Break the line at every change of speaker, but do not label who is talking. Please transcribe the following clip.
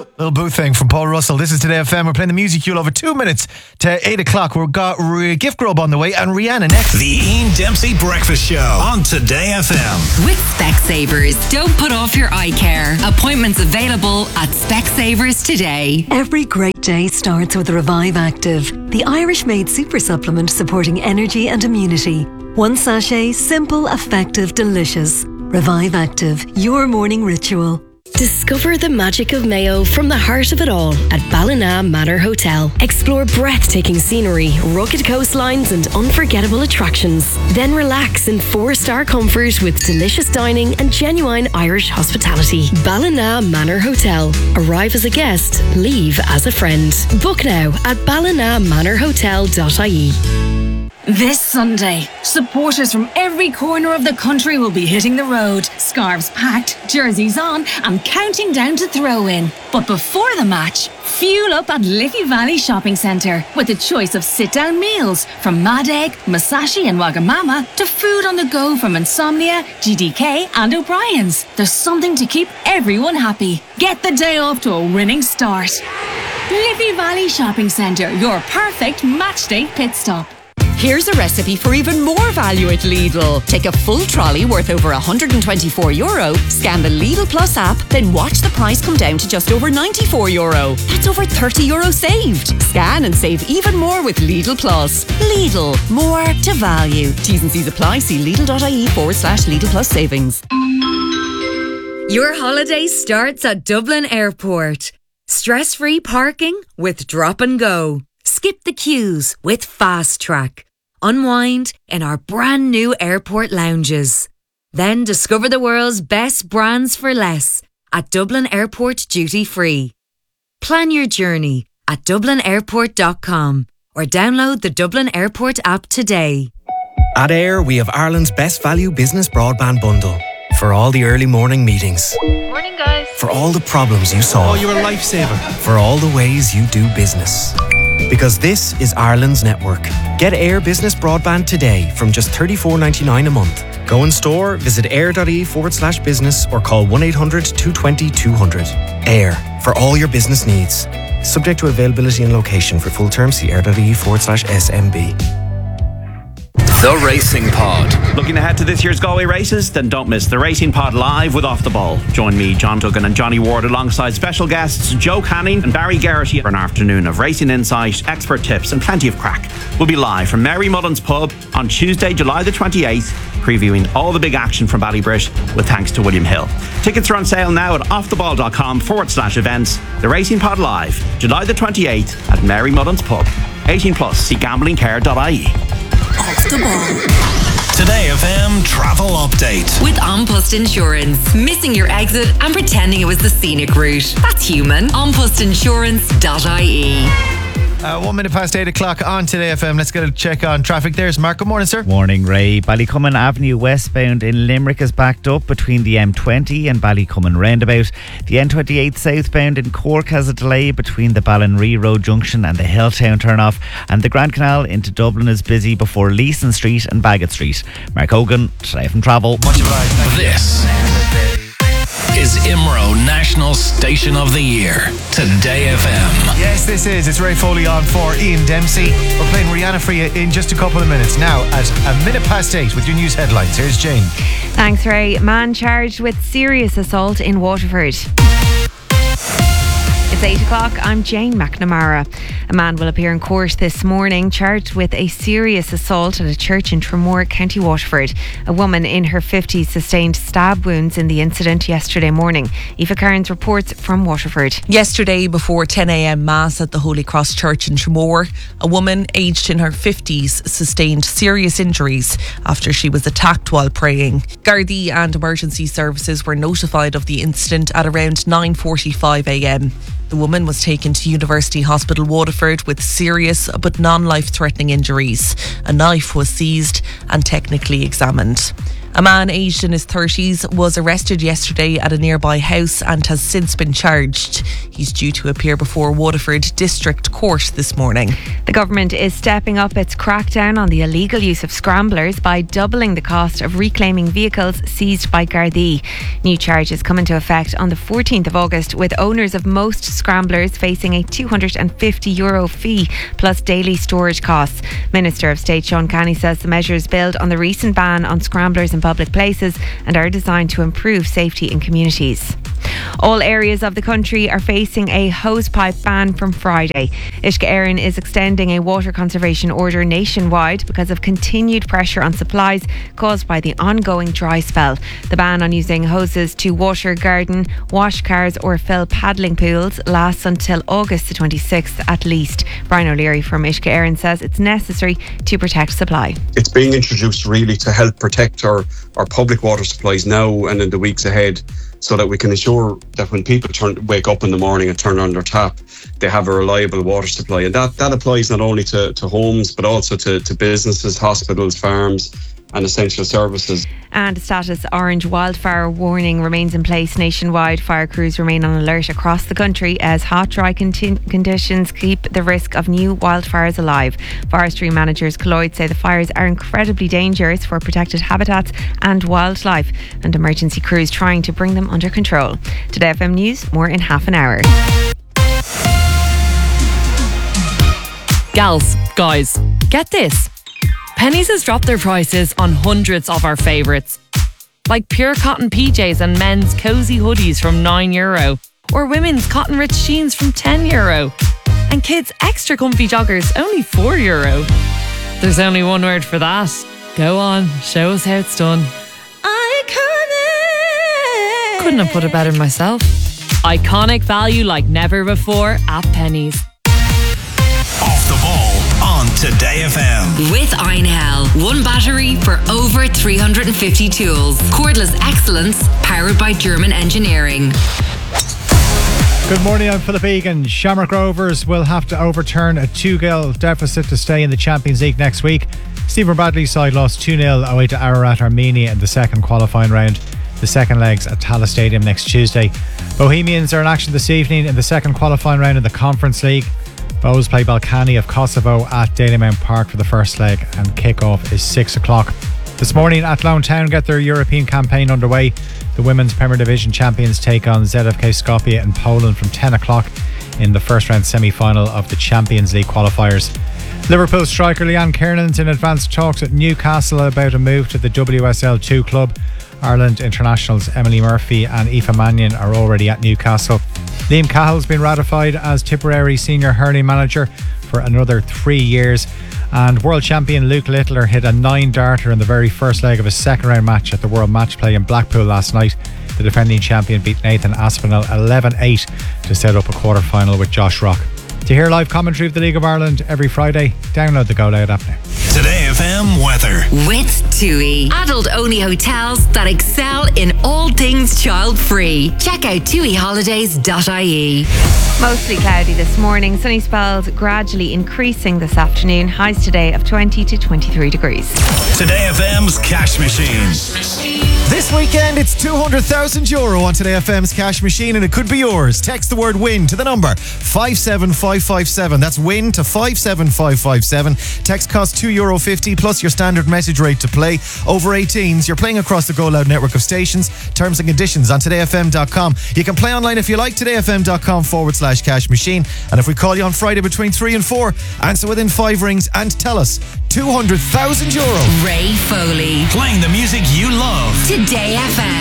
Little Booth thing from Paul Russell. This is Today FM. We're playing the music you'll over 2 minutes to 8 o'clock. We've got Gift Grub on the way and Rihanna next.
The Ian Dempsey Breakfast Show on Today FM.
With Specsavers. Don't put off your eye care. Appointments available at Specsavers today.
Every great day starts with Revive Active, the Irish-made super supplement supporting energy and immunity. One sachet, simple, effective, delicious. Revive Active, your morning ritual.
Discover the magic of Mayo from the heart of it all at Ballina Manor Hotel. Explore breathtaking scenery, rugged coastlines and unforgettable attractions. Then relax in 4-star comfort with delicious dining and genuine Irish hospitality. Ballina Manor Hotel. Arrive as a guest, leave as a friend. Book now at ballinamanorhotel.ie.
This Sunday, supporters from every corner of the country will be hitting the road, scarves packed, jerseys on and counting down to throw-in. But before the match, fuel up at Liffey Valley Shopping Centre with a choice of sit-down meals from Mad Egg, Masashi and Wagamama to food on the go from Insomnia, GDK and O'Brien's. There's something to keep everyone happy. Get the day off to a winning start. Liffey Valley Shopping Centre, your perfect matchday pit stop.
Here's a recipe for even more value at Lidl. Take a full trolley worth over €124, scan the Lidl Plus app, then watch the price come down to just over €94. That's over €30 saved. Scan and save even more with Lidl Plus. Lidl, more to value. T's and C's apply. See Lidl.ie/Lidl Plus savings. Your holiday starts at Dublin Airport. Stress-free parking with Drop and Go. Skip the queues with Fast Track. Unwind in our brand new airport lounges. Then discover the world's best brands for less at Dublin Airport Duty Free. Plan your journey at dublinairport.com or download the Dublin Airport app today.
At Air, we have Ireland's best value business broadband bundle. For all the early morning meetings.
Morning, guys.
For all the problems you solve.
Oh, you're a lifesaver.
For all the ways you do business. Because this is Ireland's network. Get Air Business Broadband today from just $34.99 a month. Go in store, visit air.ie/business or call 1-800-220-200. Air, for all your business needs. Subject to availability and location. For full terms, see air.ie/SMB.
The Racing Pod.
Looking ahead to this year's Galway races? Then don't miss the Racing Pod live with Off the Ball. Join me, John Duggan and Johnny Ward alongside special guests Joe Canning and Barry Garrity for an afternoon of racing insight, expert tips and plenty of crack. We'll be live from Mary Mullen's Pub on Tuesday, July the 28th, previewing all the big action from Ballybrit with thanks to William Hill. Tickets are on sale now at offtheball.com/events. The Racing Pod live, July the 28th at Mary Mullen's Pub. 18 plus, see gamblingcare.ie.
Off the Ball.
Today FM travel update.
With Onpost Insurance. Missing your exit and pretending it was the scenic route. That's human. onpostinsurance.ie.
1 minute past 8 o'clock on Today FM. Let's get a check on traffic. There's Mark. Good morning, sir.
Morning, Ray. Ballycummin Avenue westbound in Limerick is backed up between the M20 and Ballycummin roundabout. The N28 southbound in Cork has a delay between the Ballinree Road junction and the Hilltown turnoff. And the Grand Canal into Dublin is busy before Leeson Street and Bagot Street. Mark Hogan, Today FM Travel.
Much obliged.
This is IMRO National Station of the Year. Today FM.
Yes, this is. It's Ray Foley on for Ian Dempsey. We're playing Rihanna for you in just a couple of minutes. Now, at a minute past 8 with your news headlines. Here's Jane.
Thanks, Ray. Man charged with serious assault in Waterford. It's 8 o'clock. I'm Jane McNamara. A man will appear in court this morning charged with a serious assault at a church in Tramore, County Waterford. A woman in her 50s sustained stab wounds in the incident yesterday morning. Aoife Cairns reports from Waterford.
Yesterday, before 10 a.m. Mass at the Holy Cross Church in Tramore, a woman aged in her 50s sustained serious injuries after she was attacked while praying. Gardaí and emergency services were notified of the incident at around 9:45 a.m. The woman was taken to University Hospital Waterford with serious but non-life-threatening injuries. A knife was seized and technically examined. A man aged in his 30s was arrested yesterday at a nearby house and has since been charged. He's due to appear before Waterford District Court this morning.
The government is stepping up its crackdown on the illegal use of scramblers by doubling the cost of reclaiming vehicles seized by Gardaí. New charges come into effect on the 14th of August, with owners of most scramblers facing a €250 fee plus daily storage costs. Minister of State Sean Canny says the measures build on the recent ban on scramblers in public places and are designed to improve safety in communities. All areas of the country are facing a hosepipe ban from Friday. Uisce Éireann is extending a water conservation order nationwide because of continued pressure on supplies caused by the ongoing dry spell. The ban on using hoses to water garden, wash cars or fill paddling pools lasts until August the 26th at least. Brian O'Leary from Uisce Éireann says it's necessary to protect supply.
It's being introduced really to help protect our public water supplies now and in the weeks ahead, so that we can ensure that when people wake up in the morning and turn on their tap, they have a reliable water supply. And that applies not only to homes, but also to businesses, hospitals, farms and essential services.
And a status orange wildfire warning remains in place nationwide. Fire crews remain on alert across the country as hot, dry conditions keep the risk of new wildfires alive. Forestry managers Colloid say the fires are incredibly dangerous for protected habitats and wildlife, and emergency crews trying to bring them under control. Today FM News, more in half an hour.
Gals, guys, get this. Penneys has dropped their prices on hundreds of our favourites, like pure cotton PJs and men's cosy hoodies from €9, or women's cotton rich jeans from €10, and kids' extra comfy joggers only €4. There's only one word for that. Go on, show us how it's done. Iconic! Couldn't have put it better myself. Iconic value like never before at Penneys.
Off the ball on Today FM.
With Einhell, one battery for over 350 tools. Cordless excellence powered by German engineering.
Good morning, I'm Philip Egan. Shamrock Rovers will have to overturn a 2-goal deficit to stay in the Champions League next week. Stephen Bradley's side lost 2-0 away to Ararat Armenia in the second qualifying round. The second leg's at Tallaght Stadium next Tuesday. Bohemians are in action this evening in the second qualifying round in the Conference League. Bohs play Balkany of Kosovo at Dalymount Park for the first leg, and kick-off is 6 o'clock. This morning, Athlone Town get their European campaign underway. The Women's Premier Division champions take on ZFK Skopje in Poland from 10 o'clock in the first round semi-final of the Champions League qualifiers. Liverpool striker Leanne Kiernan's in advanced talks at Newcastle about a move to the WSL 2 club. Ireland internationals Emily Murphy and Aoife Mannion are already at Newcastle. Liam Cahill's been ratified as Tipperary senior hurling manager for another 3 years. And world champion Luke Littler hit a 9-darter in the very first leg of his second round match at the World Match Play in Blackpool last night. The defending champion beat Nathan Aspinall 11-8 to set up a quarter-final with Josh Rock. To hear live commentary of the League of Ireland every Friday, download the Go Loud app now.
Today FM weather.
With TUI. Adult-only hotels that excel in all things child-free. Check out tuiholidays.ie.
Mostly cloudy this morning. Sunny spells gradually increasing this afternoon. Highs today of 20 to 23 degrees.
Today FM's cash machine.
This weekend, it's €200,000 on Today FM's cash machine, and it could be yours. Text the word WIN to the number 57557. That's WIN to 57557. Text costs €2.50 plus your standard message rate to play. Over 18s, you're playing across the Go Loud network of stations. Terms and conditions on todayfm.com. You can play online if you like, todayfm.com/cash machine. And if we call you on Friday between 3 and 4, answer within 5 rings and tell us €200,000.
Ray Foley.
Playing the music you love.
Today FM.